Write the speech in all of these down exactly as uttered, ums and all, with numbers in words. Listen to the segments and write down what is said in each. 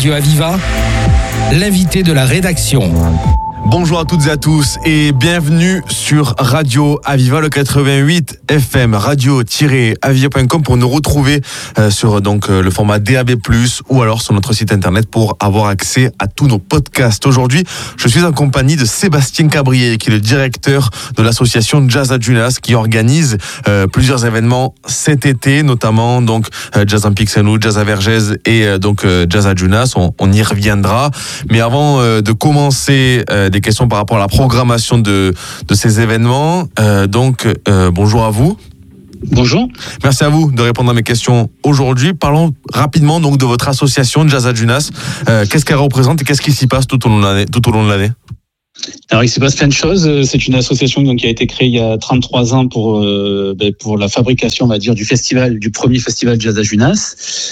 Radio Aviva, l'invité de la rédaction. Bonjour à toutes et à tous et bienvenue sur Radio Aviva, le quatre-vingt-huit F M, radio tiret aviva point com pour nous retrouver euh, sur donc euh, le format D A B plus, ou alors sur notre site internet pour avoir accès à tous nos podcasts. Aujourd'hui, je suis en compagnie de Sébastien Cabrier, qui est le directeur de l'association Jazz à Junas, qui organise euh, plusieurs événements cet été, notamment donc euh, Jazz en Pixelou, Jazz à Vergès et euh, donc euh, Jazz à Junas. On, on y reviendra. Mais avant euh, de commencer euh, des questions par rapport à la programmation de, de ces événements. Euh, donc, euh, bonjour à vous. Bonjour. Merci à vous de répondre à mes questions aujourd'hui. Parlons rapidement donc de votre association Jazz à Junas. Euh, qu'est-ce qu'elle représente et qu'est-ce qui s'y passe tout au long de l'année, tout au long de l'année ? Alors, il se passe plein de choses. C'est une association donc, qui a été créée il y a trente-trois ans pour, euh, ben, pour la fabrication, on va dire, du festival, du premier festival Jazz à Junas,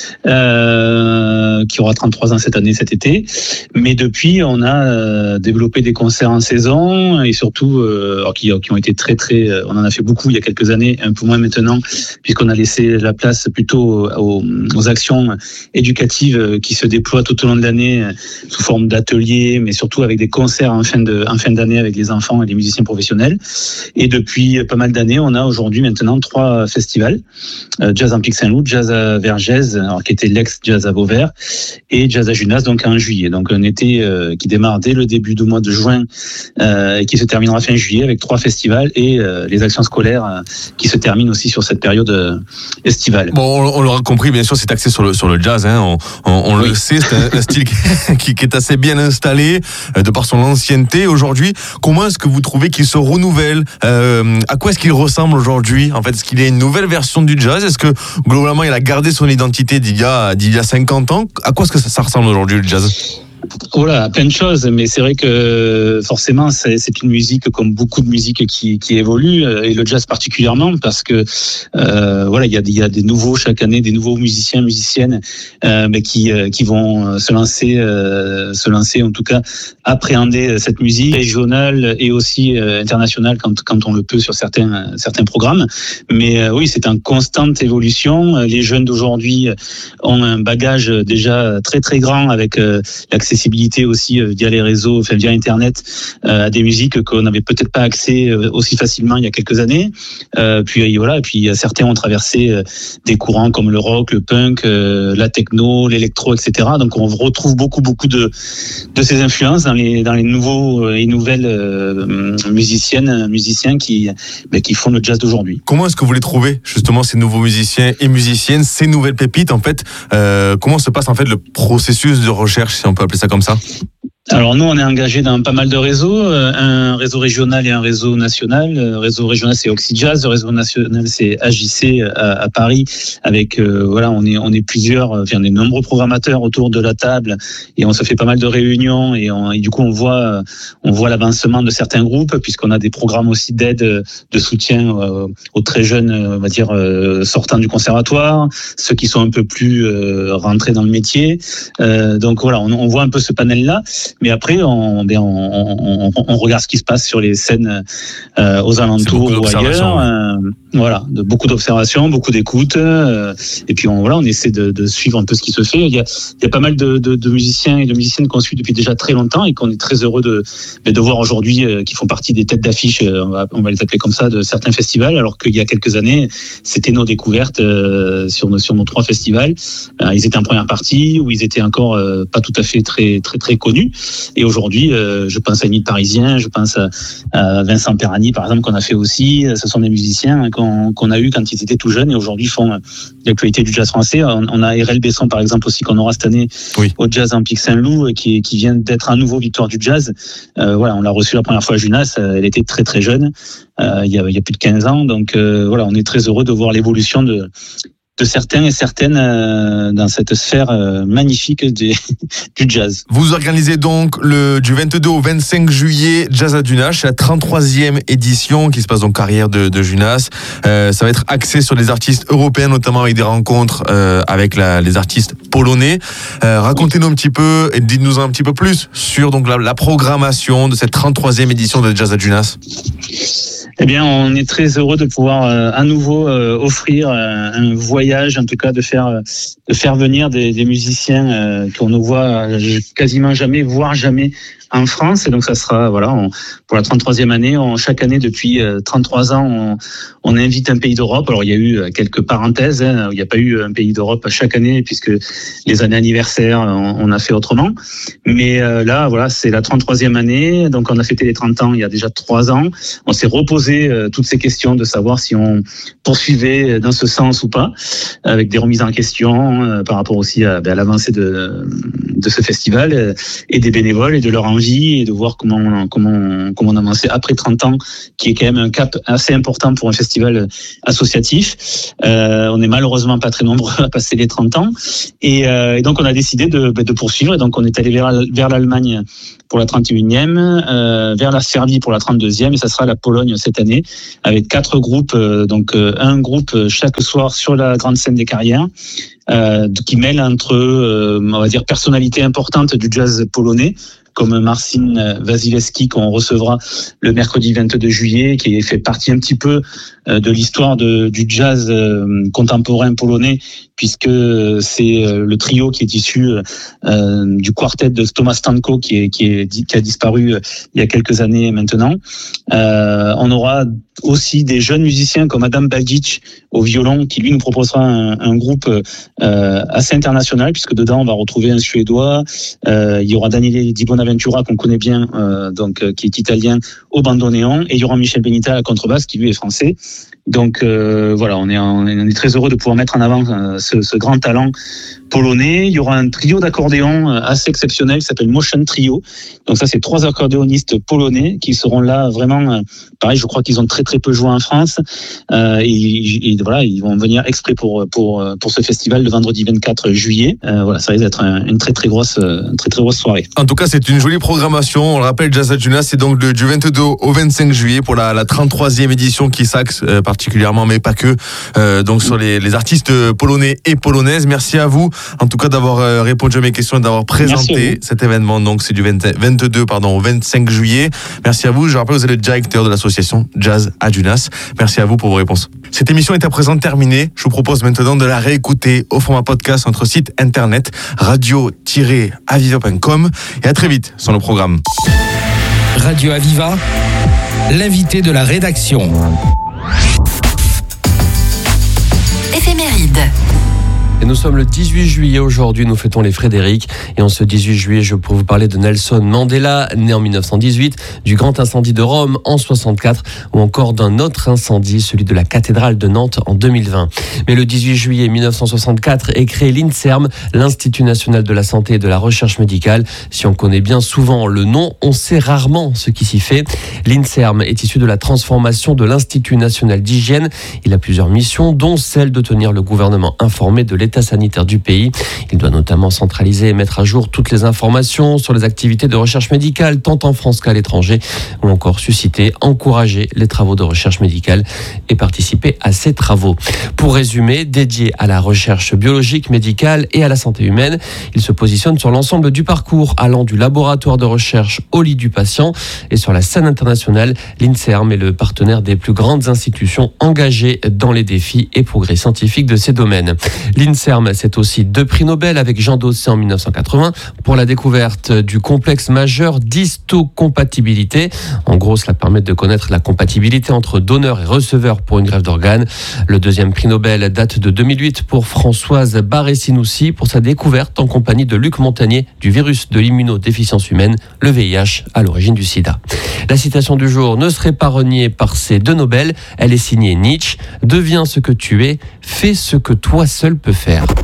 euh, qui aura trente-trois ans cette année, cet été. Mais depuis, on a euh, développé des concerts en saison et surtout, euh, alors, qui, qui ont été très, très, on en a fait beaucoup il y a quelques années, un peu moins maintenant, puisqu'on a laissé la place plutôt aux, aux actions éducatives qui se déploient tout au long de l'année sous forme d'ateliers, mais surtout avec des concerts en fin de en fin d'année avec les enfants et les musiciens professionnels. Et depuis pas mal d'années, on a aujourd'hui maintenant trois festivals. Euh, Jazz en Pic-Saint-Loup, Jazz à Vergès, alors, qui était l'ex-Jazz à Vauvert, et Jazz à Junas, donc en juillet. Donc un été euh, qui démarre dès le début du mois de juin euh, et qui se terminera fin juillet avec trois festivals et euh, les actions scolaires euh, qui se terminent aussi sur cette période euh, estivale. Bon, on, on l'aura compris, bien sûr, c'est axé sur le, sur le jazz. Hein. On, on, on oui. le sait, c'est un, un style qui, qui est assez bien installé euh, de par son ancienneté. Aujourd'hui, comment est-ce que vous trouvez qu'il se renouvelle ? euh, À quoi est-ce qu'il ressemble aujourd'hui ? En fait, est-ce qu'il est une nouvelle version du jazz ? Est-ce que globalement, il a gardé son identité d'il y a, d'il y a cinquante ans ? À quoi est-ce que ça, ça ressemble aujourd'hui, le jazz ? Voilà, plein de choses, mais c'est vrai que forcément c'est, c'est une musique comme beaucoup de musiques qui, qui évolue, et le jazz particulièrement, parce que euh, voilà, il y a, il y a des nouveaux chaque année, des nouveaux musiciens, musiciennes, euh, mais qui qui vont se lancer, euh, se lancer en tout cas appréhender cette musique régionale et aussi euh, internationale quand quand on le peut sur certains certains programmes. Mais euh, oui, c'est en constante évolution. Les jeunes d'aujourd'hui ont un bagage déjà très très grand avec euh, l'accès accessibilité aussi euh, via les réseaux, enfin, via Internet, euh, à des musiques qu'on n'avait peut-être pas accès euh, aussi facilement il y a quelques années. Euh, puis voilà, et puis certains ont traversé euh, des courants comme le rock, le punk, euh, la techno, l'électro, et cetera. Donc on retrouve beaucoup beaucoup de de ces influences dans les dans les nouveaux et nouvelles euh, musiciennes, musiciens qui ben, qui font le jazz d'aujourd'hui. Comment est-ce que vous les trouvez justement, ces nouveaux musiciens et musiciennes, ces nouvelles pépites en fait euh, Comment se passe en fait le processus de recherche, si on peut appeler ça comme ça? Alors nous, on est engagé dans pas mal de réseaux, un réseau régional et un réseau national. Le réseau régional, c'est OxyJazz, le réseau national, c'est A J C à, à Paris. Avec euh, voilà, on est on est plusieurs, enfin, on est nombreux programmateurs autour de la table et on se fait pas mal de réunions et, on, et du coup on voit on voit l'avancement de certains groupes, puisqu'on a des programmes aussi d'aide, de soutien euh, aux très jeunes, on va dire euh, sortant du conservatoire, ceux qui sont un peu plus euh, rentrés dans le métier. Euh, donc voilà, on, on voit un peu ce panel-là. Mais après, on, on, on, on regarde ce qui se passe sur les scènes euh, aux alentours ou ailleurs. Euh, voilà, de, beaucoup d'observations, beaucoup d'écoutes. Euh, et puis on, voilà, on essaie de, de suivre un peu ce qui se fait. Il y a, il y a pas mal de, de, de musiciens et de musiciennes qu'on suit depuis déjà très longtemps et qu'on est très heureux de, de voir aujourd'hui, euh, qui font partie des têtes d'affiche, euh, on, va, on va les appeler comme ça, de certains festivals, alors qu'il y a quelques années, c'était nos découvertes euh, sur, nos, sur nos trois festivals. Euh, ils étaient en première partie, ou ils étaient encore euh, pas tout à fait très, très, très connus. Et aujourd'hui, euh, je pense à Nid Parisien, je pense à, à Vincent Perrani, par exemple, qu'on a fait aussi. Ce sont des musiciens qu'on, qu'on a eu quand ils étaient tout jeunes et aujourd'hui font l'actualité du jazz français. On, on a Erel Besson, par exemple, aussi, qu'on aura cette année oui. au Jazz en Pic-Saint-Loup, qui, qui vient d'être à nouveau victoire du jazz. Euh, voilà, on l'a reçue la première fois à Junas. Elle était très très jeune, euh, il y a, il y a plus de quinze ans. Donc euh, voilà, on est très heureux de voir l'évolution de de certains et certaines euh, dans cette sphère euh, magnifique du, du jazz. Vous organisez donc le, du vingt-deux au vingt-cinq juillet Jazz à Junas, c'est la trente-troisième édition qui se passe donc carrière de, de Junas. Euh, ça va être axé sur les artistes européens, notamment avec des rencontres euh, avec la, les artistes polonais. Euh, racontez-nous un petit peu et dites-nous un petit peu plus sur donc la, la programmation de cette trente-troisième édition de Jazz à Junas. Eh bien, on est très heureux de pouvoir euh, à nouveau euh, offrir euh, un voyage, en tout cas de faire euh, de faire venir des, des musiciens euh, qu'on ne voit quasiment jamais, voire jamais en France. Et donc ça sera voilà on, pour la trente-troisième année, on, chaque année depuis euh, trente-trois ans, on, on invite un pays d'Europe. Alors il y a eu quelques parenthèses, hein, il n'y a pas eu un pays d'Europe chaque année puisque les années anniversaires on, on a fait autrement. Mais euh, là voilà c'est la trente-troisième année, donc on a fêté les trente ans il y a déjà trois ans. On s'est reposé euh, toutes ces questions de savoir si on poursuivait dans ce sens ou pas, avec des remises en question euh, par rapport aussi à, ben, à l'avancée de, de ce festival euh, et des bénévoles et de leur envie et de voir comment on, comment on, comment on avançait après trente ans, qui est quand même un cap assez important pour un festival associatif. Euh, on n'est malheureusement pas très nombreux à passer les trente ans et, euh, et donc on a décidé de, de poursuivre et donc on est allé vers, vers l'Allemagne pour la trente et unième, euh, vers la Serbie pour la trente-deuxième et ça sera la Pologne cette année avec quatre groupes, euh, donc euh, un groupe chaque soir sur la grande scène des Carrières. Euh, qui mêle entre, euh, on va dire, personnalités importantes du jazz polonais, comme Marcin Wasilewski qu'on recevra le mercredi vingt-deux juillet, qui fait partie un petit peu euh, de l'histoire de, du jazz euh, contemporain polonais, puisque c'est euh, le trio qui est issu euh, du quartet de Thomas Stanko, qui, est, qui, est, qui a disparu euh, il y a quelques années maintenant. Euh, on aura aussi des jeunes musiciens comme Adam Baldic au violon, qui lui nous proposera un, un groupe euh, assez international, puisque dedans on va retrouver un Suédois, euh, il y aura Daniele Di Bonaventura qu'on connaît bien, euh, donc euh, qui est italien au bandoneon, et il y aura Michel Benita à la contrebasse qui lui est français. Donc euh, voilà, on est, on est très heureux de pouvoir mettre en avant euh, ce, ce grand talent polonais. Il y aura un trio d'accordéons assez exceptionnel qui s'appelle Motion Trio. Donc ça, c'est trois accordéonistes polonais qui seront là vraiment. Euh, pareil, je crois qu'ils ont très très peu joué en France. Euh, et, et voilà, ils vont venir exprès pour pour pour ce festival le vendredi vingt-quatre juillet. Euh, voilà, ça risque d'être un, une très très grosse une très très grosse soirée. En tout cas, c'est une jolie programmation. On le rappelle, Jazz Adjuna, c'est donc de, du vingt-deux au vingt-cinq juillet pour la, la trente-troisième édition qui s'axe euh, particulièrement, mais pas que, euh, donc sur les, les artistes polonais et polonaises. Merci à vous, en tout cas, d'avoir euh, répondu à mes questions et d'avoir présenté cet événement. Donc, c'est du vingt, vingt-deux pardon, au vingt-cinq juillet. Merci à vous. Je rappelle, vous êtes le directeur de l'association Jazz Adjunas. Merci à vous pour vos réponses. Cette émission est à présent terminée. Je vous propose maintenant de la réécouter au format podcast sur notre site internet radio tiret aviva point com et à très vite sur le programme. Radio Aviva, l'invité de la rédaction. Éphéméride. Et nous sommes le dix-huit juillet aujourd'hui, nous fêtons les Frédéric. Et en ce dix-huit juillet, je peux vous parler de Nelson Mandela, né en dix-neuf cent dix-huit, du grand incendie de Rome en soixante-quatre, ou encore d'un autre incendie, celui de la cathédrale de Nantes en deux mille vingt. Mais le dix-huit juillet dix-neuf cent soixante-quatre est créé l'INSERM, l'Institut national de la santé et de la recherche médicale. Si on connaît bien souvent le nom, on sait rarement ce qui s'y fait. L'INSERM est issu de la transformation de l'Institut national d'hygiène. Il a plusieurs missions, dont celle de tenir le gouvernement informé de l'état sanitaire du pays. Il doit notamment centraliser et mettre à jour toutes les informations sur les activités de recherche médicale, tant en France qu'à l'étranger, ou encore susciter, encourager les travaux de recherche médicale et participer à ces travaux. Pour résumer, dédié à la recherche biologique, médicale et à la santé humaine, il se positionne sur l'ensemble du parcours allant du laboratoire de recherche au lit du patient. Et sur la scène internationale, l'INSERM est le partenaire des plus grandes institutions engagées dans les défis et progrès scientifiques de ces domaines. L'INSERM, c'est aussi deux prix Nobel avec Jean Dosset en dix-neuf cent quatre-vingts pour la découverte du complexe majeur d'histocompatibilité. En gros, cela permet de connaître la compatibilité entre donneur et receveur pour une greffe d'organes. Le deuxième prix Nobel date de deux mille huit pour Françoise Barré-Sinoussi pour sa découverte en compagnie de Luc Montagnier du virus de l'immunodéficience humaine, le V I H, à l'origine du sida. La citation du jour ne serait pas reniée par ces deux Nobel. Elle est signée Nietzsche. Deviens ce que tu es, fais ce que toi seul peux faire.